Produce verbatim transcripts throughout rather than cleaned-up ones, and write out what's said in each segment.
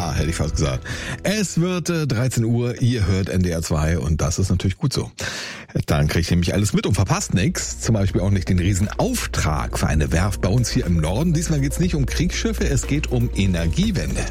Ja, hätte ich fast gesagt. Es wird äh, dreizehn Uhr, ihr hört N D R zwei und das ist natürlich gut so. Dann kriegt ihr nämlich alles mit und verpasst nichts. Zum Beispiel auch nicht den Riesenauftrag für eine Werft bei uns hier im Norden. Diesmal geht es nicht um Kriegsschiffe, es geht um Energiewende.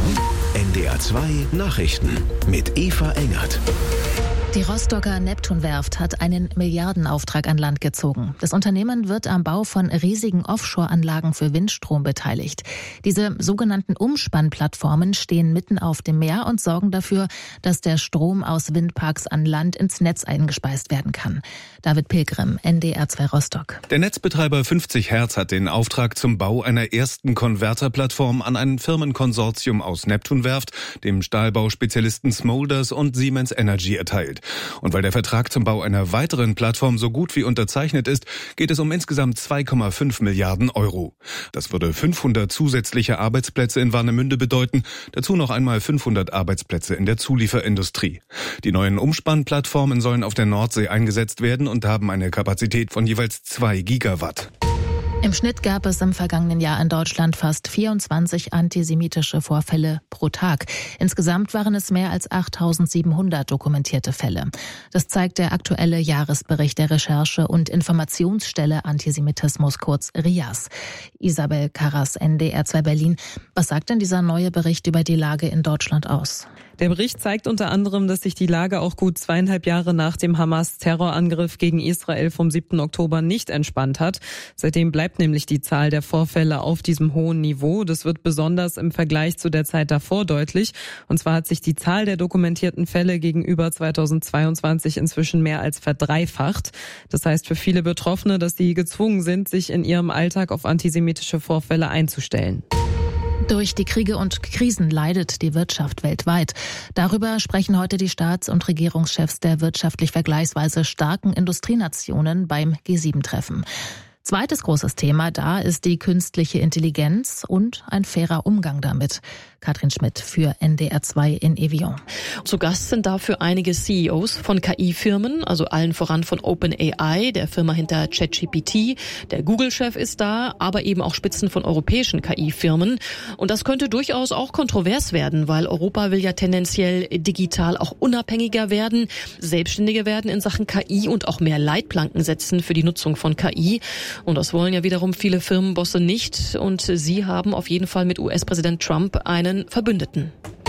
N D R zwei Nachrichten mit Eva Engert. Die Rostocker Neptunwerft hat einen Milliardenauftrag an Land gezogen. Das Unternehmen wird am Bau von riesigen Offshore-Anlagen für Windstrom beteiligt. Diese sogenannten Umspannplattformen stehen mitten auf dem Meer und sorgen dafür, dass der Strom aus Windparks an Land ins Netz eingespeist werden kann. David Pilgrim, N D R zwei Rostock. Der Netzbetreiber fünfzig Hertz hat den Auftrag zum Bau einer ersten Konverterplattform an ein Firmenkonsortium aus Neptunwerft, dem Stahlbauspezialisten Smulders und Siemens Energy erteilt. Und weil der Vertrag zum Bau einer weiteren Plattform so gut wie unterzeichnet ist, geht es um insgesamt zwei Komma fünf Milliarden Euro. Das würde fünfhundert zusätzliche Arbeitsplätze in Warnemünde bedeuten, dazu noch einmal fünfhundert Arbeitsplätze in der Zulieferindustrie. Die neuen Umspannplattformen sollen auf der Nordsee eingesetzt werden und haben eine Kapazität von jeweils zwei Gigawatt. Im Schnitt gab es im vergangenen Jahr in Deutschland fast vierundzwanzig antisemitische Vorfälle pro Tag. Insgesamt waren es mehr als achttausendsiebenhundert dokumentierte Fälle. Das zeigt der aktuelle Jahresbericht der Recherche- und Informationsstelle Antisemitismus, kurz R I A S. Isabel Karras, N D R zwei Berlin. Was sagt denn dieser neue Bericht über die Lage in Deutschland aus? Der Bericht zeigt unter anderem, dass sich die Lage auch gut zweieinhalb Jahre nach dem Hamas-Terrorangriff gegen Israel vom siebten Oktober nicht entspannt hat. Seitdem bleibt nämlich die Zahl der Vorfälle auf diesem hohen Niveau. Das wird besonders im Vergleich zu der Zeit davor deutlich. Und zwar hat sich die Zahl der dokumentierten Fälle gegenüber zweitausendzweiundzwanzig inzwischen mehr als verdreifacht. Das heißt für viele Betroffene, dass sie gezwungen sind, sich in ihrem Alltag auf antisemitische Vorfälle einzustellen. Durch die Kriege und Krisen leidet die Wirtschaft weltweit. Darüber sprechen heute die Staats- und Regierungschefs der wirtschaftlich vergleichsweise starken Industrienationen beim G sieben Treffen. Zweites großes Thema da ist die künstliche Intelligenz und ein fairer Umgang damit. Katrin Schmidt für N D R zwei in Evian. Zu Gast sind dafür einige C E Os von K I-Firmen, also allen voran von OpenAI, der Firma hinter ChatGPT. Der Google-Chef ist da, aber eben auch Spitzen von europäischen K I-Firmen. Und das könnte durchaus auch kontrovers werden, weil Europa will ja tendenziell digital auch unabhängiger werden, selbstständiger werden in Sachen K I und auch mehr Leitplanken setzen für die Nutzung von K I. Und das wollen ja wiederum viele Firmenbosse nicht. Und sie haben auf jeden Fall mit U S-Präsident Trump einen Verbündeten.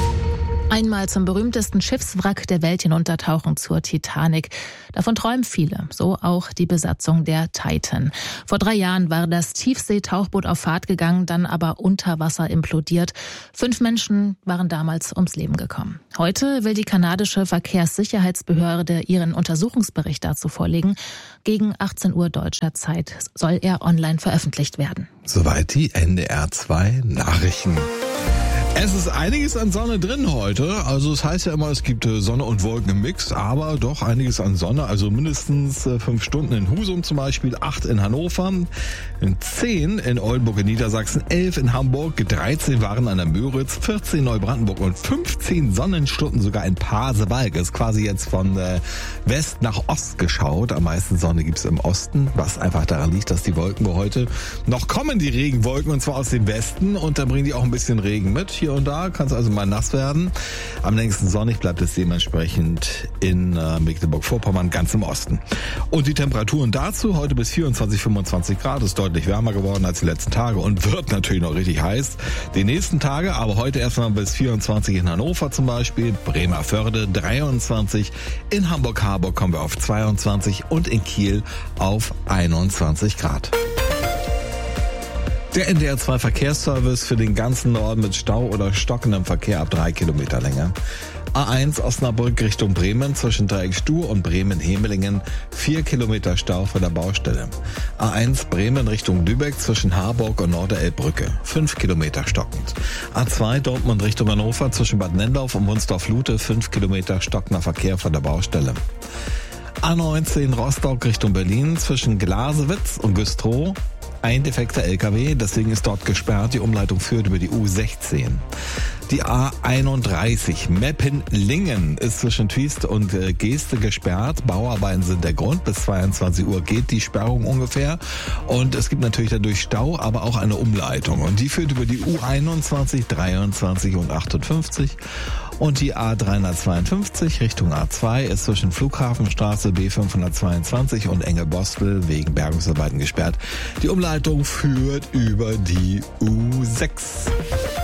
Einmal zum berühmtesten Schiffswrack der Welt hinuntertauchen, zur Titanic. Davon träumen viele, so auch die Besatzung der Titan. Vor drei Jahren war das Tiefseetauchboot auf Fahrt gegangen, dann aber unter Wasser implodiert. Fünf Menschen waren damals ums Leben gekommen. Heute will die kanadische Verkehrssicherheitsbehörde ihren Untersuchungsbericht dazu vorlegen. Gegen achtzehn Uhr deutscher Zeit soll er online veröffentlicht werden. Soweit die N D R zwei Nachrichten. Es ist einiges an Sonne drin heute, also es heißt ja immer, es gibt Sonne und Wolken im Mix, aber doch einiges an Sonne, also mindestens fünf Stunden in Husum zum Beispiel, acht in Hannover, zehn in Oldenburg in Niedersachsen, elf in Hamburg, dreizehn waren an der Müritz, vierzehn in Neubrandenburg und fünfzehn Sonnenstunden sogar in Pasewalk. Ist quasi jetzt von West nach Ost geschaut. Am meisten Sonne gibt's im Osten, was einfach daran liegt, dass die Wolken heute noch kommen, die Regenwolken, und zwar aus dem Westen, und dann bringen die auch ein bisschen Regen mit. Hier und da kann es also mal nass werden. Am längsten sonnig bleibt es dementsprechend in äh, Mecklenburg-Vorpommern, ganz im Osten. Und die Temperaturen dazu, heute bis vierundzwanzig, fünfundzwanzig Grad, ist deutlich wärmer geworden als die letzten Tage und wird natürlich noch richtig heiß. Die nächsten Tage, aber heute erstmal bis vierundzwanzig in Hannover zum Beispiel, Bremervörde dreiundzwanzig, in Hamburg-Harburg kommen wir auf zweiundzwanzig und in Kiel auf einundzwanzig Grad. Der N D R zwei Verkehrsservice für den ganzen Norden mit Stau oder stockendem Verkehr ab drei Kilometer Länge. A eins Osnabrück Richtung Bremen zwischen Dreieckstuhr und Bremen-Hemelingen vier Kilometer Stau vor der Baustelle. A eins Bremen Richtung Lübeck zwischen Harburg und Norderelbbrücke fünf Kilometer stockend. A zwei Dortmund Richtung Hannover zwischen Bad Nendorf und Wunsdorf-Lute fünf Kilometer stockender Verkehr vor der Baustelle. A neunzehn Rostock Richtung Berlin zwischen Glasewitz und Güstrow ein defekter L K W, deswegen ist dort gesperrt. Die Umleitung führt über die U sechzehn. Die A einunddreißig Meppen-Lingen ist zwischen Triest und äh, Geeste gesperrt. Bauarbeiten sind der Grund. Bis zweiundzwanzig Uhr geht die Sperrung ungefähr. Und es gibt natürlich dadurch Stau, aber auch eine Umleitung. Und die führt über die U einundzwanzig, dreiundzwanzig und achtundfünfzig. Und die A dreihundertzweiundfünfzig Richtung A zwei ist zwischen Flughafenstraße B fünfhundertzweiundzwanzig und Enge-Bostel wegen Bergungsarbeiten gesperrt. Die Umleitung führt über die U sechs.